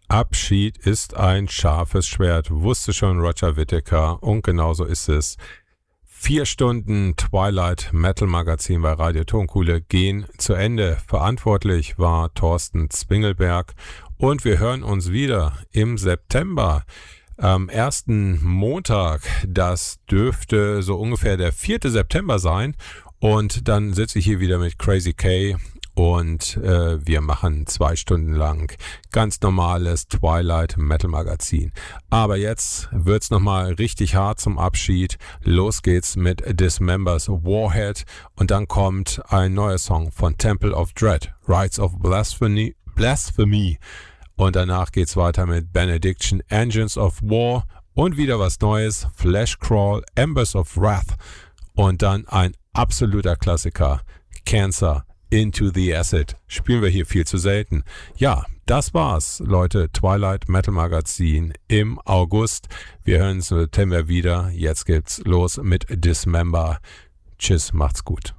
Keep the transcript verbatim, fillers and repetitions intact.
Abschied ist ein scharfes Schwert, wusste schon Roger Whittaker und genauso ist es. Vier Stunden Twilight Metal Magazin bei Radio Tonkuhle gehen zu Ende. Verantwortlich war Thorsten Zwingelberg und wir hören uns wieder im September. Am ersten Montag, das dürfte so ungefähr der vierte September sein und dann sitze ich hier wieder mit Crazy K. Und äh, wir machen zwei Stunden lang ganz normales Twilight Metal Magazin. Aber jetzt wird's nochmal richtig hart zum Abschied. Los geht's mit Dismember's Warhead. Und dann kommt ein neuer Song von Temple of Dread, Rites of Blasphemy. Blasphemy. Und danach geht's weiter mit Benediction, Engines of War. Und wieder was Neues, Fleshcrawl, Embers of Wrath. Und dann ein absoluter Klassiker, Cancer. Into the Acid. Spielen wir hier viel zu selten. Ja, das war's, Leute. Twilight Metal Magazin im August. Wir hören uns im September wieder. Jetzt geht's los mit Dismember. Tschüss, macht's gut.